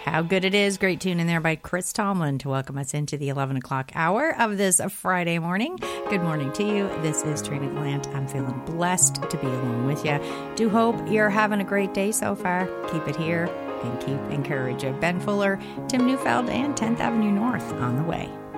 How good it is. Great tune in there by Chris Tomlin to welcome us into the 11 o'clock hour of this Friday morning. Good morning to you. This is Trina Glant. I'm feeling blessed to be along with you. Do hope you're having a great day so far. Keep it here and keep encouraging. Ben Fuller, Tim Neufeld, and 10th Avenue North on the way.